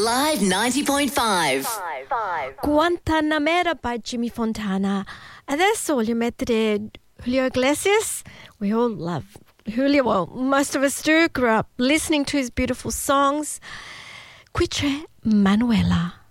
Alive 90.5. Guantanamera by Jimmy Fontana. Adesso voglio mettere Julio Iglesias. We all love Julio. Well, most of us do. Grew up listening to his beautiful songs. Qui c'è Manuela.